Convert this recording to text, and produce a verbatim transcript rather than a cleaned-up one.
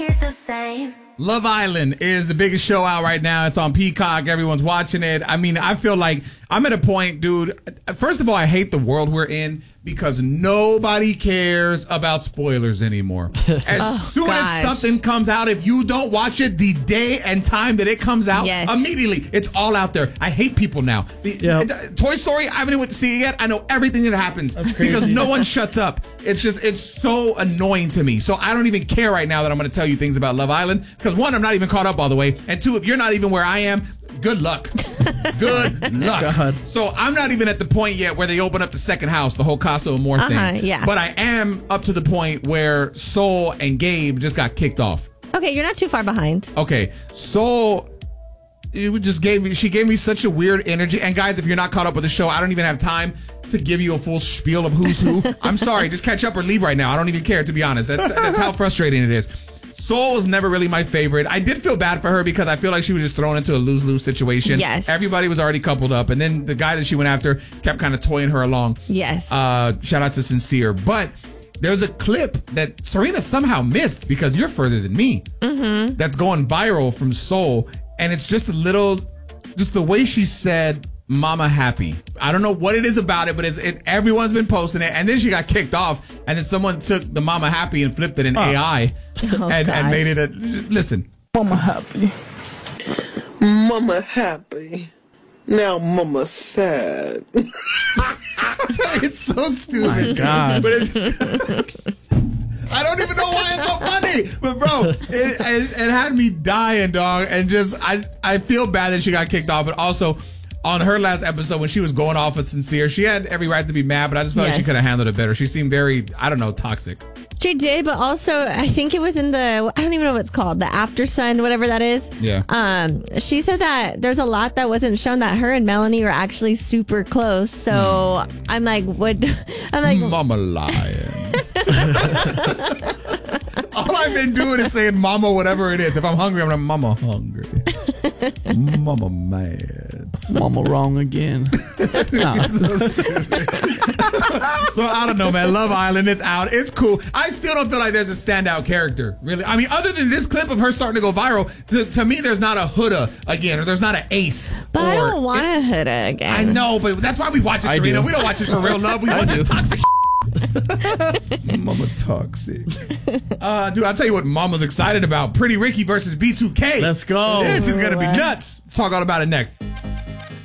hear the same. Love Island is the biggest show out right now. It's on Peacock. Everyone's watching it. I mean, I feel like I'm at a point, dude. First of all, I hate the world we're in because nobody cares about spoilers anymore. As oh, soon gosh. as something comes out, if you don't watch it the day and time that it comes out, yes. immediately it's all out there. I hate people now. The, yep. the, Toy Story, I haven't even went to see it yet. I know everything that happens because no one shuts up. It's just, it's so annoying to me. So I don't even care right now that I'm going to tell you things about Love Island because one, I'm not even caught up all the way. And two, if you're not even where I am, good luck. Good luck. God. So I'm not even at the point yet where they open up the second house, the whole Casa Amor uh-huh, thing. Yeah. But I am up to the point where Soul and Gabe just got kicked off. Okay, you're not too far behind. Okay, Soul, it just gave me, she gave me such a weird energy. And guys, if you're not caught up with the show, I don't even have time to give you a full spiel of who's who. I'm sorry, just catch up or leave right now. I don't even care, to be honest. That's that's how frustrating it is. Soul was never really my favorite. I did feel bad for her because I feel like she was just thrown into a lose-lose situation. Yes. Everybody was already coupled up. And then the guy that she went after kept kind of toying her along. Yes. Uh, shout out to Sincere. But there's a clip that Serena somehow missed because you're further than me. Mm-hmm. That's going viral from Soul. And it's just a little, just the way she said, Mama Happy. I don't know what it is about it, but it's it, everyone's been posting it. And then she got kicked off. And then someone took the Mama Happy and flipped it in oh. A I oh, and, and made it a... Listen. Mama Happy. Mama Happy. Now Mama Sad. It's so stupid. Oh my God. But it's just... I don't even know why it's so funny. But, bro, it, it, it had me dying, dog. And just, I, I feel bad that she got kicked off. But also... on her last episode, when she was going off with Sincere, she had every right to be mad, but I just felt yes. like she could have handled it better. She seemed very, I don't know, toxic. She did, but also, I think it was in the, I don't even know what it's called, the After Sun, whatever that is. Yeah. Um, she said that there's a lot that wasn't shown, that her and Melanie were actually super close. So mm. I'm like, what? I'm like, Mama lying. All I've been doing is saying Mama, whatever it is. If I'm hungry, I'm like, Mama hungry. Mama mad. Mama wrong again. Nah. So stupid. So I don't know, man. Love Island, it's out. It's cool. I still don't feel like there's a standout character, really. I mean, other than this clip of her starting to go viral, to, to me, there's not a Huda again, or there's not an Ace. But or, I don't want a Huda again. I know, but that's why we watch it, I Serena. do. We don't watch it for real love. We I want do. that toxic Mama toxic. Uh, dude, I'll tell you what Mama's excited about. Pretty Ricky versus B two K. Let's go. This is going to be What? nuts. Let's talk all about it next.